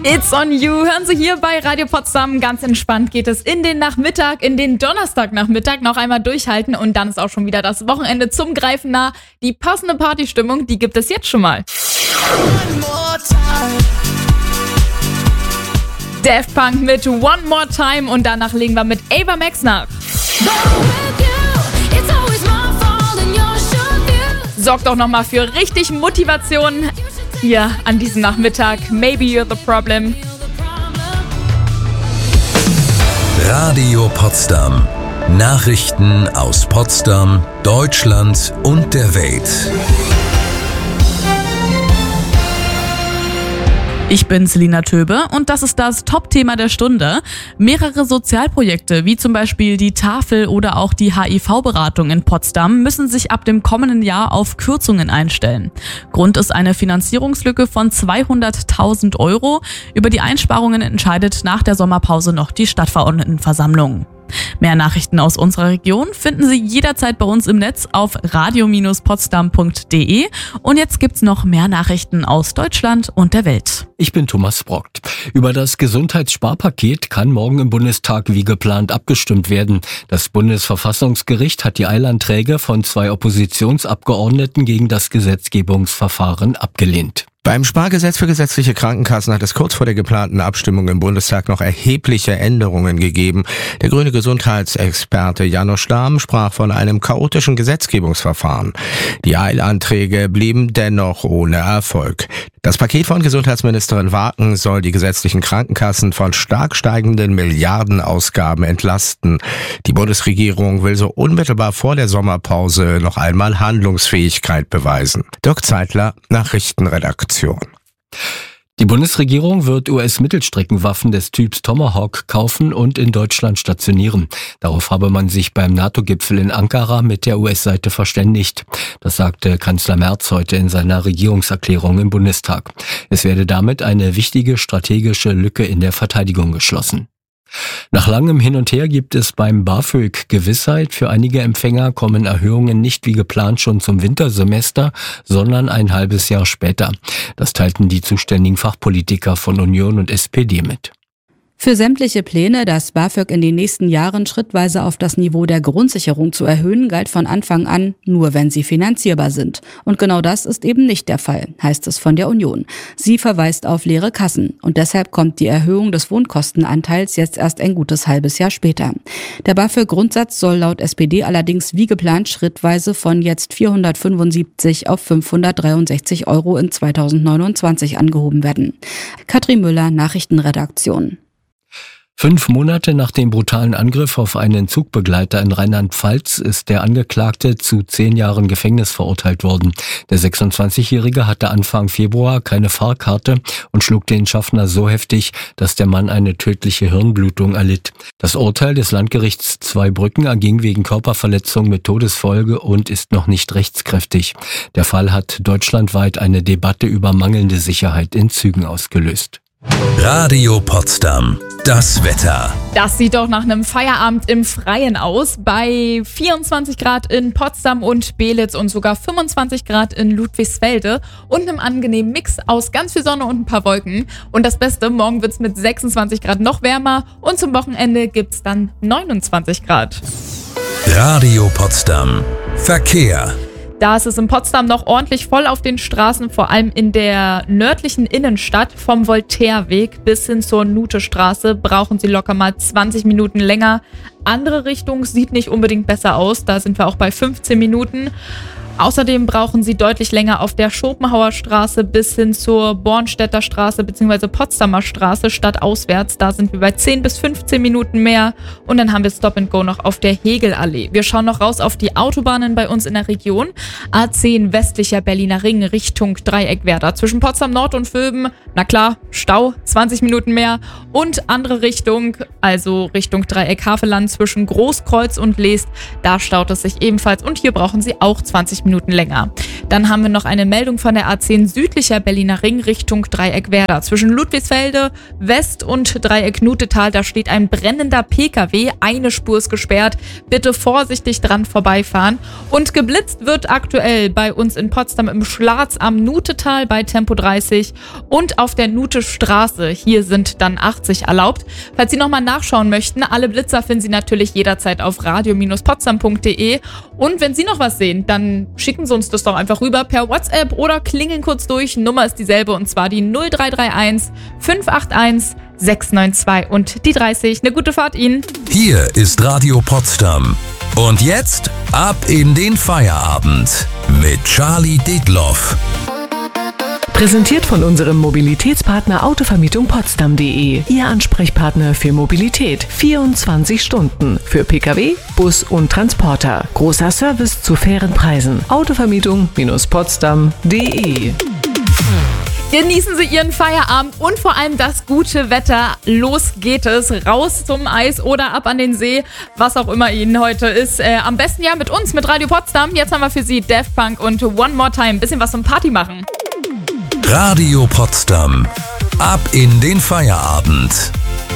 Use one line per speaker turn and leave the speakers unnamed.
It's on you. Hören Sie hier bei Radio Potsdam. Ganz entspannt geht es in den Nachmittag, in den Donnerstagnachmittag noch einmal durchhalten und dann ist auch schon wieder das Wochenende zum Greifen nah. Die passende Partystimmung, die gibt es jetzt schon mal. Daft Punk mit One More Time und danach legen wir mit Ava Max nach. Sorgt auch nochmal für richtig Motivation hier an diesem Nachmittag. Maybe You're the Problem.
Radio Potsdam. Nachrichten aus Potsdam, Deutschland und der Welt.
Ich bin Selina Töbe und das ist das Top-Thema der Stunde. Mehrere Sozialprojekte, wie zum Beispiel die Tafel oder auch die HIV-Beratung in Potsdam, müssen sich ab dem kommenden Jahr auf Kürzungen einstellen. Grund ist eine Finanzierungslücke von 200.000 Euro. Über die Einsparungen entscheidet nach der Sommerpause noch die Stadtverordnetenversammlung. Mehr Nachrichten aus unserer Region finden Sie jederzeit bei uns im Netz auf radio-potsdam.de. Und jetzt gibt's noch mehr Nachrichten aus Deutschland und der Welt.
Ich bin Thomas Brockt. Über das Gesundheitssparpaket kann morgen im Bundestag wie geplant abgestimmt werden. Das Bundesverfassungsgericht hat die Eilanträge von 2 Oppositionsabgeordneten gegen das Gesetzgebungsverfahren abgelehnt.
Beim Spargesetz für gesetzliche Krankenkassen hat es kurz vor der geplanten Abstimmung im Bundestag noch erhebliche Änderungen gegeben. Der grüne Gesundheitsexperte Janosch Dahm sprach von einem chaotischen Gesetzgebungsverfahren. Die Eilanträge blieben dennoch ohne Erfolg. Das Paket von Gesundheitsministerin Waken soll die gesetzlichen Krankenkassen von stark steigenden Milliardenausgaben entlasten. Die Bundesregierung will so unmittelbar vor der Sommerpause noch einmal Handlungsfähigkeit beweisen. Dirk Zeitler, Nachrichtenredaktion.
Die Bundesregierung wird US-Mittelstreckenwaffen des Typs Tomahawk kaufen und in Deutschland stationieren. Darauf habe man sich beim NATO-Gipfel in Ankara mit der US-Seite verständigt. Das sagte Kanzler Merz heute in seiner Regierungserklärung im Bundestag. Es werde damit eine wichtige strategische Lücke in der Verteidigung geschlossen. Nach langem Hin und Her gibt es beim BAföG Gewissheit. Für einige Empfänger kommen Erhöhungen nicht wie geplant schon zum Wintersemester, sondern ein halbes Jahr später. Das teilten die zuständigen Fachpolitiker von Union und SPD mit.
Für sämtliche Pläne, das BAföG in den nächsten Jahren schrittweise auf das Niveau der Grundsicherung zu erhöhen, galt von Anfang an, nur wenn sie finanzierbar sind. Und genau das ist eben nicht der Fall, heißt es von der Union. Sie verweist auf leere Kassen und deshalb kommt die Erhöhung des Wohnkostenanteils jetzt erst ein gutes halbes Jahr später. Der BAföG-Grundsatz soll laut SPD allerdings wie geplant schrittweise von jetzt 475 auf 563 Euro in 2029 angehoben werden. Katrin Müller, Nachrichtenredaktion.
5 Monate nach dem brutalen Angriff auf einen Zugbegleiter in Rheinland-Pfalz ist der Angeklagte zu 10 Jahren Gefängnis verurteilt worden. Der 26-Jährige hatte Anfang Februar keine Fahrkarte und schlug den Schaffner so heftig, dass der Mann eine tödliche Hirnblutung erlitt. Das Urteil des Landgerichts Zweibrücken erging wegen Körperverletzung mit Todesfolge und ist noch nicht rechtskräftig. Der Fall hat deutschlandweit eine Debatte über mangelnde Sicherheit in Zügen ausgelöst.
Radio Potsdam. Das Wetter.
Das sieht doch nach einem Feierabend im Freien aus. Bei 24 Grad in Potsdam und Belitz und sogar 25 Grad in Ludwigsfelde und einem angenehmen Mix aus ganz viel Sonne und ein paar Wolken. Und das Beste, morgen wird es mit 26 Grad noch wärmer und zum Wochenende gibt es dann 29 Grad.
Radio Potsdam. Verkehr.
Da ist es in Potsdam noch ordentlich voll auf den Straßen, vor allem in der nördlichen Innenstadt. Vom Voltaireweg bis hin zur Nutestraße brauchen Sie locker mal 20 Minuten länger. Andere Richtung sieht nicht unbedingt besser aus, da sind wir auch bei 15 Minuten. Außerdem brauchen Sie deutlich länger auf der Schopenhauer Straße bis hin zur Bornstedter Straße bzw. Potsdamer Straße stadtauswärts. Da sind wir bei 10 bis 15 Minuten mehr. Und dann haben wir Stop and Go noch auf der Hegelallee. Wir schauen noch raus auf die Autobahnen bei uns in der Region. A10 westlicher Berliner Ring Richtung Dreieckwerder. Zwischen Potsdam Nord und Vöben, na klar, Stau, 20 Minuten mehr. Und andere Richtung, also Richtung Dreieck Havelland zwischen Großkreuz und Leest, da staut es sich ebenfalls. Und hier brauchen Sie auch 20 20 Minuten länger. Dann haben wir noch eine Meldung von der A10 südlicher Berliner Ring Richtung Dreieck Werder. Zwischen Ludwigsfelde West und Dreieck Nutetal, da steht ein brennender PKW. Eine Spur ist gesperrt. Bitte vorsichtig dran vorbeifahren. Und geblitzt wird aktuell bei uns in Potsdam im Schlatz am Nutetal bei Tempo 30 und auf der Nutestraße. Hier sind dann 80 erlaubt. Falls Sie nochmal nachschauen möchten, alle Blitzer finden Sie natürlich jederzeit auf radio-potsdam.de. Und wenn Sie noch was sehen, dann schicken Sie uns das doch einfach rüber per WhatsApp oder klingeln kurz durch. Nummer ist dieselbe und zwar die 0331 581 692 und die 30. Eine gute Fahrt Ihnen.
Hier ist Radio Potsdam. Und jetzt ab in den Feierabend mit Charlie Detloff.
Präsentiert von unserem Mobilitätspartner Autovermietung-Potsdam.de. Ihr Ansprechpartner für Mobilität. 24 Stunden. Für Pkw, Bus und Transporter. Großer Service zu fairen Preisen. Autovermietung-Potsdam.de.
Genießen Sie Ihren Feierabend und vor allem das gute Wetter. Los geht es. Raus zum Eis oder ab an den See, was auch immer Ihnen heute ist. Am besten ja mit uns, mit Radio Potsdam. Jetzt haben wir für Sie Daft Punk und One More Time. Bisschen was zum Party machen.
Radio Potsdam. Ab in den Feierabend.